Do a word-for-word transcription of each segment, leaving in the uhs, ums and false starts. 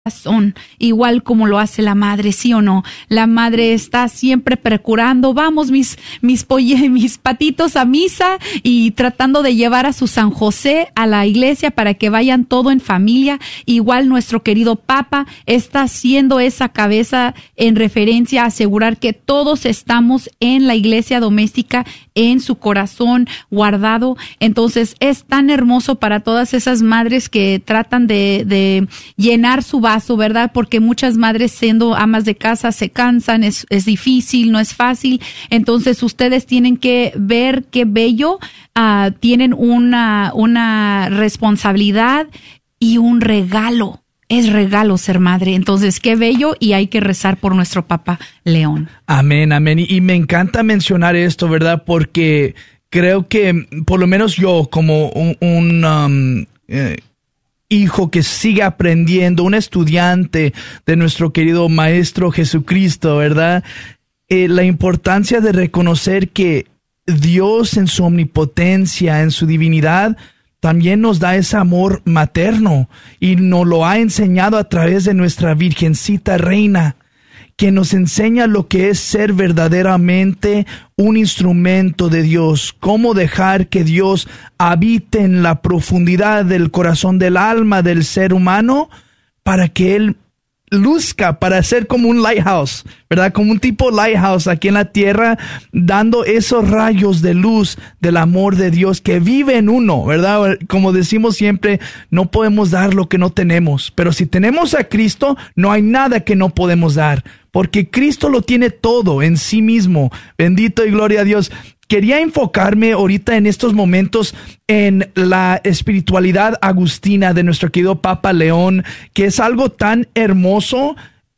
Son igual como lo hace la madre, ¿sí o no? La madre está siempre procurando, vamos mis mis polle, mis patitos a misa y tratando de llevar a su San José a la iglesia para que vayan todo en familia. Igual nuestro querido Papa está haciendo esa cabeza en referencia a asegurar que todos estamos en la iglesia doméstica, en su corazón guardado. Entonces es tan hermoso para todas esas madres que tratan de, de llenar su vaso, ¿verdad? Porque muchas madres siendo amas de casa se cansan, es, es difícil, no es fácil. Entonces ustedes tienen que ver qué bello, uh, tienen una, una responsabilidad y un regalo. Es regalo ser madre. Entonces, qué bello, y hay que rezar por nuestro Papa León. Amén, amén. Y, y me encanta mencionar esto, ¿verdad? Porque creo que, por lo menos yo, como un, un um, eh, hijo que sigue aprendiendo, un estudiante de nuestro querido Maestro Jesucristo, ¿verdad? Eh, la importancia de reconocer que Dios en su omnipotencia, en su divinidad, también nos da ese amor materno y nos lo ha enseñado a través de nuestra Virgencita Reina, que nos enseña lo que es ser verdaderamente un instrumento de Dios, cómo dejar que Dios habite en la profundidad del corazón del alma del ser humano para que Él luzca, para ser como un lighthouse, ¿verdad? Como un tipo lighthouse aquí en la tierra, dando esos rayos de luz del amor de Dios que vive en uno, ¿verdad? Como decimos siempre, no podemos dar lo que no tenemos, pero si tenemos a Cristo, no hay nada que no podemos dar, porque Cristo lo tiene todo en sí mismo. Bendito y gloria a Dios. Quería enfocarme ahorita en estos momentos en la espiritualidad agustina de nuestro querido Papa León, que es algo tan hermoso.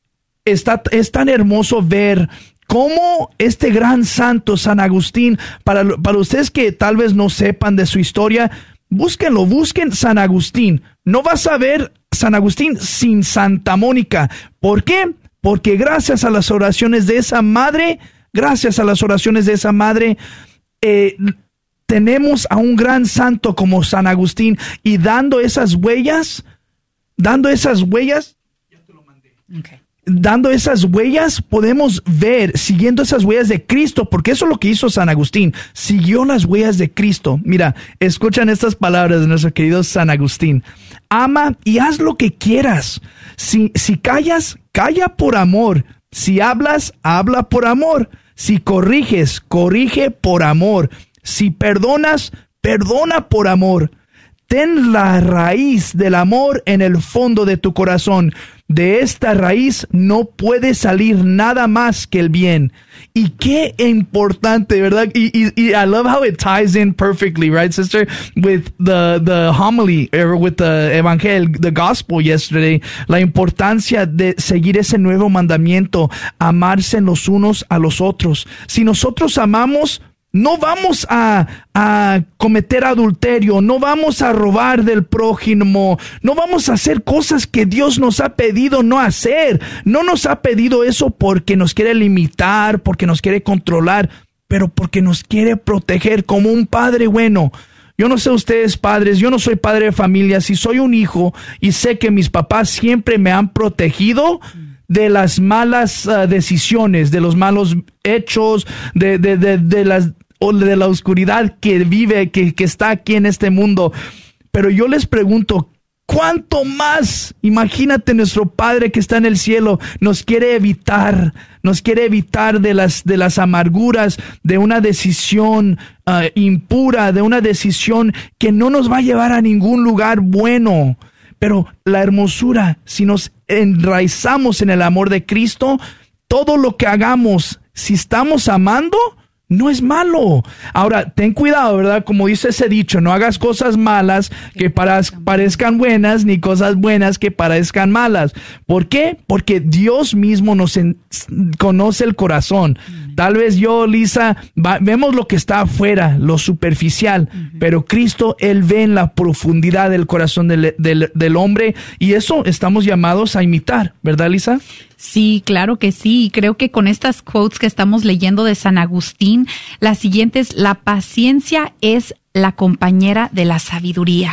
Está, es tan hermoso ver cómo este gran santo San Agustín, para, para ustedes que tal vez no sepan de su historia, búsquenlo, busquen San Agustín. No vas a ver San Agustín sin Santa Mónica. ¿Por qué? Porque gracias a las oraciones de esa madre, gracias a las oraciones de esa madre, eh, tenemos a un gran santo como San Agustín, y dando esas huellas, dando esas huellas, ya te lo mandé. Okay. Dando esas huellas, podemos ver, siguiendo esas huellas de Cristo, porque eso es lo que hizo San Agustín, siguió las huellas de Cristo. Mira, escuchan estas palabras de nuestro querido San Agustín: ama y haz lo que quieras. Si, si callas, calla por amor. Si hablas, habla por amor. Si corriges, corrige por amor. Si perdonas, perdona por amor. Ten la raíz del amor en el fondo de tu corazón. De esta raíz no puede salir nada más que el bien. Y qué importante, ¿verdad? Y, y, y I love how it ties in perfectly, right, sister? With the, the homily, or with the evangel, the gospel yesterday. La importancia de seguir ese nuevo mandamiento, amarse los unos a los otros. Si nosotros amamos, no vamos a, a cometer adulterio, no vamos a robar del prójimo, no vamos a hacer cosas que Dios nos ha pedido no hacer. No nos ha pedido eso porque nos quiere limitar, porque nos quiere controlar, pero porque nos quiere proteger como un padre bueno. Yo no sé ustedes padres, yo no soy padre de familia, si soy un hijo y sé que mis papás siempre me han protegido de las malas uh, decisiones, de los malos hechos, de, de, de, de las o de la oscuridad que vive, que, que está aquí en este mundo. Pero yo les pregunto, ¿cuánto más? Imagínate, nuestro Padre que está en el cielo nos quiere evitar, nos quiere evitar de las, de las amarguras, de una decisión uh, impura, de una decisión que no nos va a llevar a ningún lugar bueno. Pero la hermosura, si nos enraizamos en el amor de Cristo, todo lo que hagamos, si estamos amando, no es malo. Ahora, ten cuidado, ¿verdad? Como dice ese dicho, no hagas cosas malas que parezcan buenas, ni cosas buenas que parezcan malas. ¿Por qué? Porque Dios mismo nos en, conoce el corazón. Tal vez yo, Lisa, va, vemos lo que está afuera, lo superficial, uh-huh. pero Cristo, Él ve en la profundidad del corazón del, del, del hombre, y eso estamos llamados a imitar, ¿verdad, Lisa? Sí, claro que sí. Creo que con estas quotes que estamos leyendo de San Agustín, la siguiente es: la paciencia es la compañera de la sabiduría.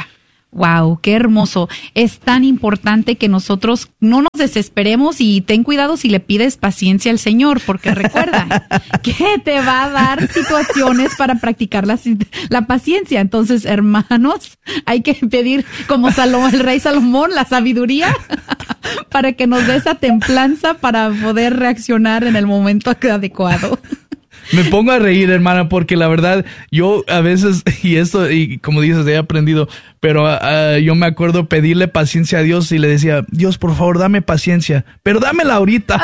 Wow, qué hermoso. Es tan importante que nosotros no nos desesperemos y ten cuidado si le pides paciencia al Señor, porque recuerda que te va a dar situaciones para practicar la, la paciencia. Entonces, hermanos, hay que pedir como Salomón, el rey Salomón, la sabiduría para que nos dé esa templanza para poder reaccionar en el momento adecuado. Me pongo a reír, hermana, porque la verdad, yo a veces, y esto, y como dices, he aprendido, pero uh, yo me acuerdo pedirle paciencia a Dios y le decía, Dios, por favor, dame paciencia, pero dámela ahorita.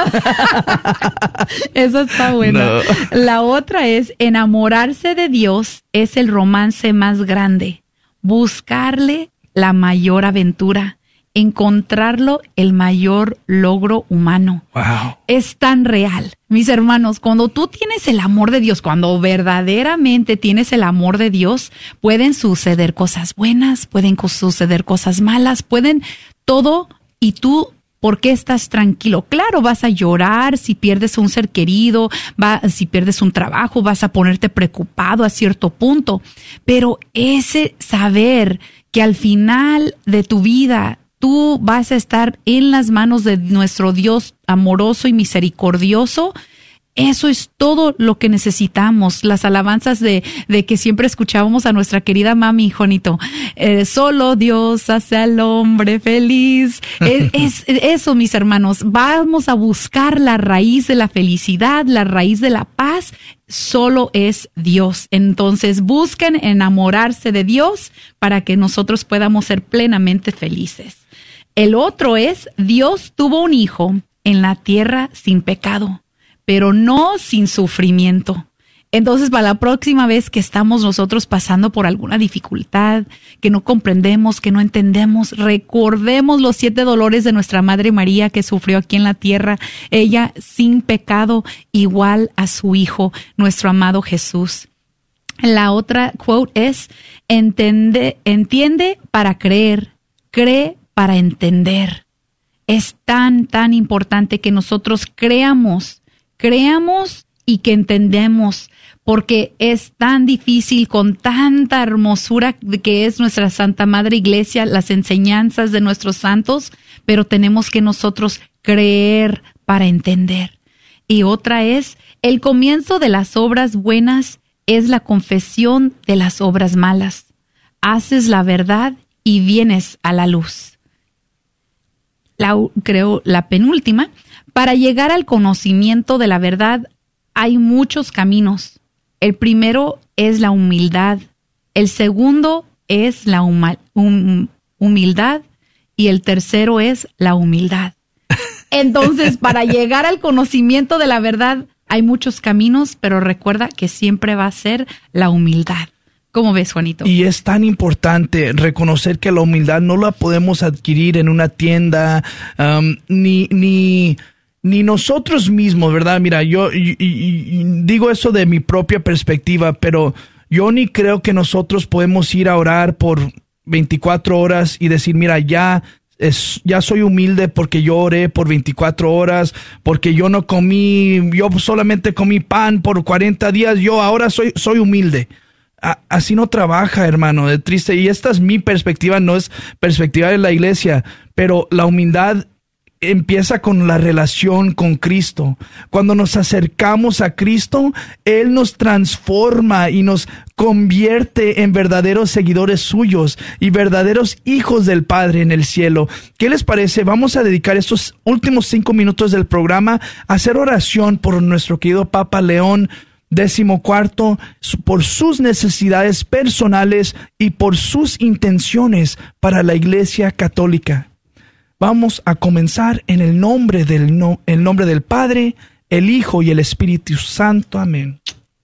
Eso está bueno. No. La otra es, enamorarse de Dios es el romance más grande. Buscarle la mayor aventura. Encontrarlo el mayor logro humano. Wow. Es tan real. Mis hermanos, cuando tú tienes el amor de Dios, cuando verdaderamente tienes el amor de Dios, pueden suceder cosas buenas, pueden suceder cosas malas, pueden todo, y tú, ¿por qué estás tranquilo? Claro, vas a llorar si pierdes un ser querido, va, si pierdes un trabajo, vas a ponerte preocupado a cierto punto, pero ese saber que al final de tu vida tú vas a estar en las manos de nuestro Dios amoroso y misericordioso, eso es todo lo que necesitamos. Las alabanzas de, de que siempre escuchábamos a nuestra querida mami, Jonito. Eh, solo Dios hace al hombre feliz. Es, es eso, mis hermanos. Vamos a buscar la raíz de la felicidad, la raíz de la paz. Solo es Dios. Entonces busquen enamorarse de Dios para que nosotros podamos ser plenamente felices. El otro es, Dios tuvo un hijo en la tierra sin pecado, pero no sin sufrimiento. Entonces, para la próxima vez que estamos nosotros pasando por alguna dificultad, que no comprendemos, que no entendemos, recordemos los siete dolores de nuestra Madre María que sufrió aquí en la tierra, ella sin pecado, igual a su Hijo, nuestro amado Jesús. La otra quote es, entiende, entiende para creer, cree para entender. Es tan, tan importante que nosotros creamos, creamos y que entendemos, porque es tan difícil con tanta hermosura que es nuestra Santa Madre Iglesia, las enseñanzas de nuestros santos, pero tenemos que nosotros creer para entender. Y otra es, el comienzo de las obras buenas es la confesión de las obras malas. Haces la verdad y vienes a la luz. La, creo la penúltima, para llegar al conocimiento de la verdad hay muchos caminos. El primero es la humildad, el segundo es la huma, hum, humildad y el tercero es la humildad. Entonces, para llegar al conocimiento de la verdad hay muchos caminos, pero recuerda que siempre va a ser la humildad. ¿Cómo ves, Juanito? Y es tan importante reconocer que la humildad no la podemos adquirir en una tienda, um, ni, ni, ni nosotros mismos, ¿verdad? Mira, yo y, y, y digo eso de mi propia perspectiva, pero yo ni creo que nosotros podemos ir a orar por veinticuatro horas y decir, mira, ya, es, ya soy humilde porque yo oré por veinticuatro horas, porque yo no comí, yo solamente comí pan por cuarenta días, yo ahora soy, soy humilde. Así no trabaja, hermano, es triste. Y esta es mi perspectiva, no es perspectiva de la iglesia, pero la humildad empieza con la relación con Cristo. Cuando nos acercamos a Cristo, Él nos transforma y nos convierte en verdaderos seguidores suyos y verdaderos hijos del Padre en el cielo. ¿Qué les parece? Vamos a dedicar estos últimos cinco minutos del programa a hacer oración por nuestro querido Papa León Décimo cuarto, por sus necesidades personales y por sus intenciones para la Iglesia Católica. Vamos a comenzar en el nombre del, no, el nombre del Padre, el Hijo y el Espíritu Santo. Amén.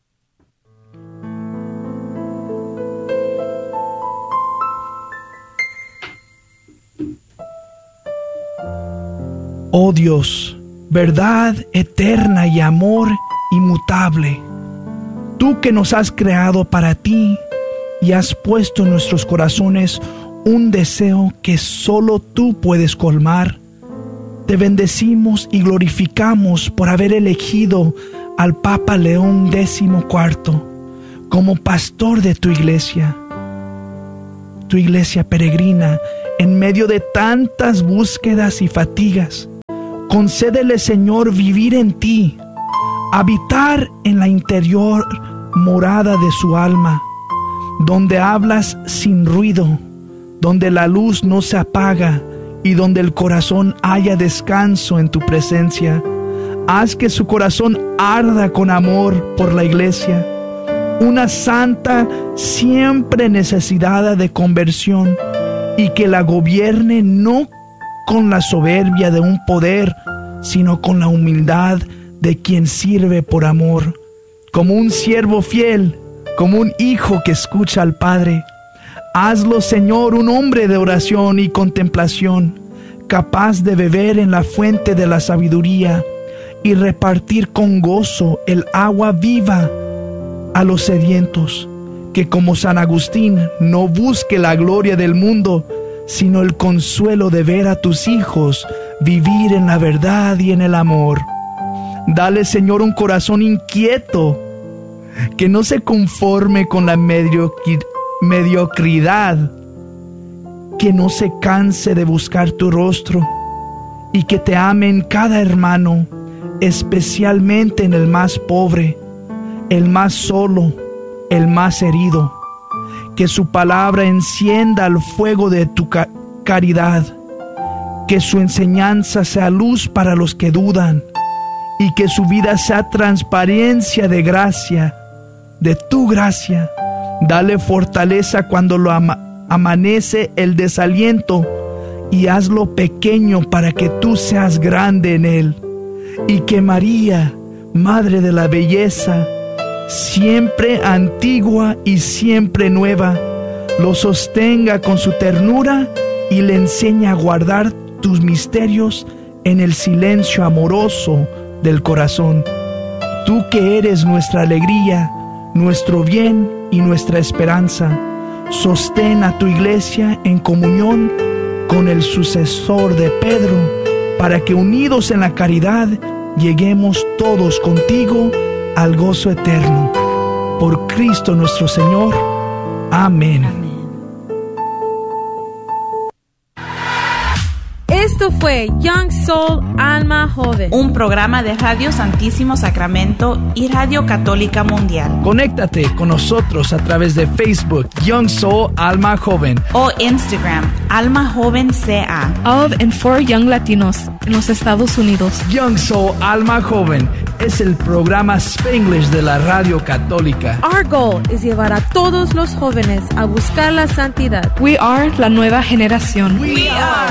Oh Dios, verdad eterna y amor inmutable, tú que nos has creado para ti y has puesto en nuestros corazones un deseo que solo tú puedes colmar, te bendecimos y glorificamos por haber elegido al Papa León décimo cuarto como pastor de tu iglesia. tu iglesia peregrina en medio de tantas búsquedas y fatigas. Concédele, Señor, vivir en ti, habitar en la interior morada de su alma, donde hablas sin ruido, donde la luz no se apaga y donde el corazón haya descanso en tu presencia. Haz que su corazón arda con amor por la iglesia, una santa siempre necesitada de conversión, y que la gobierne no con la soberbia de un poder, sino con la humildad de quien sirve por amor, como un siervo fiel, como un hijo que escucha al Padre. Hazlo, Señor, un hombre de oración y contemplación, capaz de beber en la fuente de la sabiduría y repartir con gozo el agua viva a los sedientos, que como San Agustín no busque la gloria del mundo, sino el consuelo de ver a tus hijos vivir en la verdad y en el amor. Dale, Señor, un corazón inquieto, que no se conforme con la mediocri- mediocridad, que no se canse de buscar tu rostro, y que te ame en cada hermano, especialmente en el más pobre, el más solo, el más herido. Que su palabra encienda el fuego de tu ca- caridad, que su enseñanza sea luz para los que dudan, y que su vida sea transparencia de gracia, de tu gracia. Dale fortaleza cuando lo ama- amanece el desaliento, y hazlo pequeño para que tú seas grande en él. Y que María, Madre de la Belleza, siempre antigua y siempre nueva, lo sostenga con su ternura y le enseña a guardar tus misterios en el silencio amoroso del corazón. Tú que eres nuestra alegría, nuestro bien y nuestra esperanza, sostén a tu iglesia en comunión con el sucesor de Pedro, para que unidos en la caridad lleguemos todos contigo al gozo eterno. Por Cristo nuestro Señor. Amén. Amén. Esto fue Young Soul Alma Joven, un programa de Radio Santísimo Sacramento y Radio Católica Mundial. Conéctate con nosotros a través de Facebook, Young Soul Alma Joven, o Instagram, Alma Joven C A. Of and for Young Latinos en los Estados Unidos. Young Soul Alma Joven es el programa Spanglish de la Radio Católica. Our goal es llevar a todos los jóvenes a buscar la santidad. We are la nueva generación. We are